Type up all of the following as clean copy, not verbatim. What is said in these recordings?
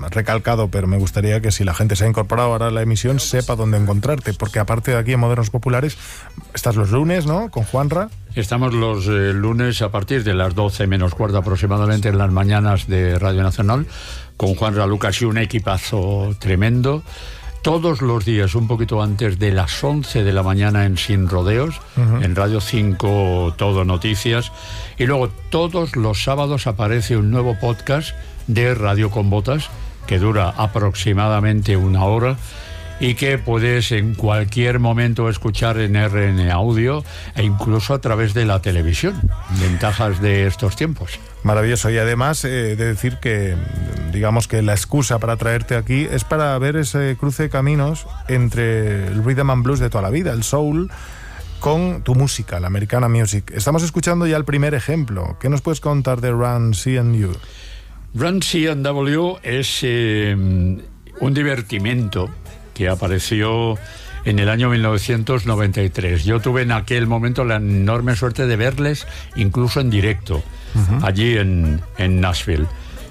recalcado, pero me gustaría que si la gente se ha incorporado ahora a la emisión sepa dónde encontrarte, porque aparte de aquí en Modernos Populares estás los lunes, ¿no?, con Juanra. Estamos los lunes a partir de las 12 menos cuarto aproximadamente en las mañanas de Radio Nacional con Juanra Lucas y un equipazo tremendo. Todos los días, un poquito antes de las 11 de la mañana en Sin Rodeos, en Radio 5 Todo Noticias. Y luego todos los sábados aparece un nuevo podcast de Radio con Botas, que dura aproximadamente 1 hora y que puedes en cualquier momento escuchar en RN Audio e incluso a través de la televisión. Ventajas de estos tiempos. Maravilloso, y además de decir que digamos que la excusa para traerte aquí es para ver ese cruce de caminos entre el rhythm and blues de toda la vida, el soul, con tu música, la Americana Music. Estamos escuchando ya el primer ejemplo. ¿Qué nos puedes contar de Run C&W? Run C&W es un divertimento que apareció en el año 1993. Yo tuve en aquel momento la enorme suerte de verles incluso en directo, allí en Nashville.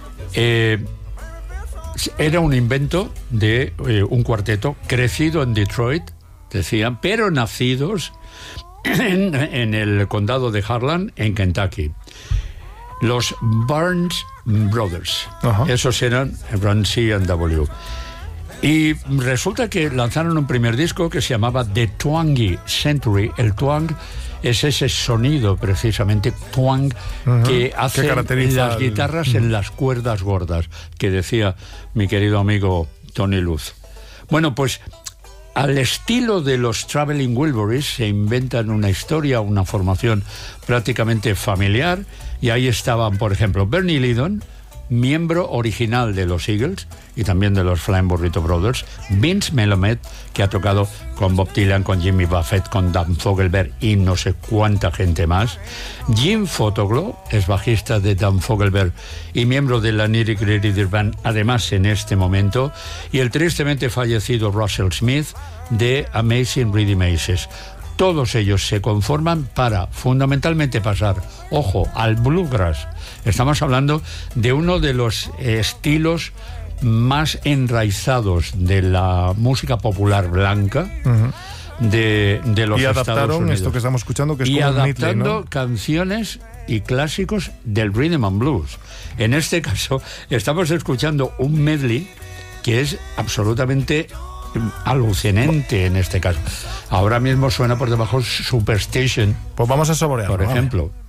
Era un invento de un cuarteto crecido en Detroit, decían, pero nacidos en el condado de Harlan, en Kentucky. Los Barnes Brothers. Esos eran Run C&W. Y resulta que lanzaron un primer disco que se llamaba The Twangy Century. El twang es ese sonido, precisamente, twang, que hacen las guitarras en las cuerdas gordas, que decía mi querido amigo Tony Luz. Bueno, pues al estilo de los Traveling Wilburys se inventan una historia, una formación prácticamente familiar, y ahí estaban, por ejemplo, Bernie Leadon, miembro original de los Eagles y también de los Flying Burrito Brothers, Vince Melamed, que ha tocado con Bob Dylan, con Jimmy Buffett, con Dan Fogelberg y no sé cuánta gente más. Jim Photoglo es bajista de Dan Fogelberg y miembro de la Nitty Gritty Dirt Band, además en este momento, y el tristemente fallecido Russell Smith de Amazing Rhythm Aces. Todos ellos se conforman para fundamentalmente pasar, ojo, al bluegrass. Estamos hablando de uno de los estilos más enraizados de la música popular blanca de los Estados Unidos. Y adaptaron esto que estamos escuchando, que es como adaptando medley, ¿no?, canciones y clásicos del rhythm and blues. En este caso estamos escuchando un medley que es absolutamente alucinante en este caso. Ahora mismo suena por debajo Superstition. Pues vamos a saborearlo. Por ejemplo.